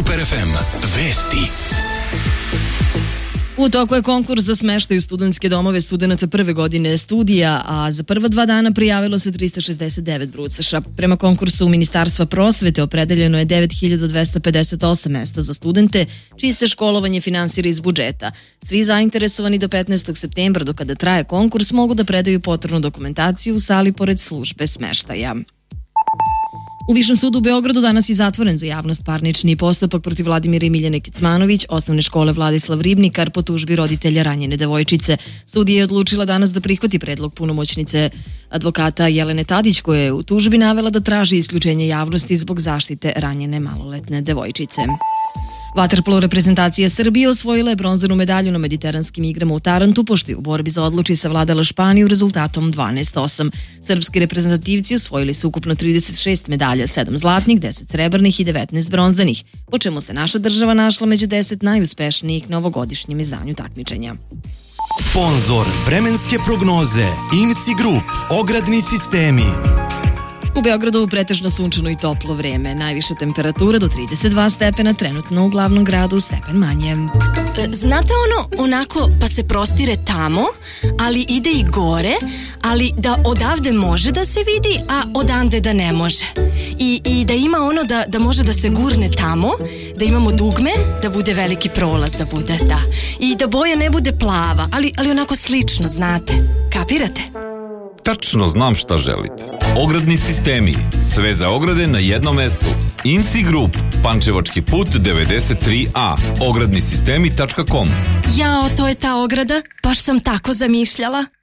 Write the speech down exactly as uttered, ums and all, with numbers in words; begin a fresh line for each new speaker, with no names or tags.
Super ef em vesti.
U toku je konkurs za smeštaj u studentske domove studenata prve godine studija, a za prva dva dana prijavilo se trista šezdeset devet brucaša. Prema konkursu Ministarstva prosvete opredeljeno je devet hiljada dvesta pedeset osam mesta za studente, čije se školovanje finansira iz budžeta. Svi zainteresovani do petnaestog septembra, do kada traje konkurs, mogu da predaju potrebnu dokumentaciju u sali pored službe smeštaja. U Višem sudu u Beogradu danas je zatvoren za javnost parnični postupak protiv Vladimira i Miljane Kecmanović, osnovne škole Vladislav Ribnikar, po tužbi roditelja ranjene devojčice. Sudija je odlučila danas da prihvati predlog punomoćnice advokata Jelene Tadić, koja je u tužbi navela da traži isključenje javnosti zbog zaštite ranjene maloletne devojčice. Vaterpolo reprezentacija Srbije osvojila je bronzanu medalju na mediteranskim igrama u Tarantu, pošto je u borbi za odluči savladala Španiju rezultatom dvanaest osam. Srpski reprezentativci osvojili su ukupno trideset šest medalja, sedam zlatnih, deset srebrnih i devetnaest bronzanih, po čemu se naša država našla među deset najuspešnijih na ovogodišnjem izdanju takmičenja.
Sponzor vremenske prognoze I N S I Group, ogradni sistemi.
U Beogradu pretežno sunčano i toplo vreme. Najviša temperatura do trideset dva stepena, trenutno u glavnom gradu stepen manje.
Znate ono, onako pa se prostire tamo, ali ide i gore, ali da odavde može da se vidi, a odande da ne može. I, i da ima ono da, da može da se gurne tamo, da imamo dugme, da bude veliki prolaz, da bude, da. I da boja ne bude plava, ali, ali onako slično, znate. Kapirate?
Tačno znam šta želite. Ogradni sistemi. Sve za ograde na jednom mestu. I N S I Group. Pančevački put devedeset tri A. ogradni sistemi tačka com.
Jao, to je ta ograda. Baš sam tako zamišljala.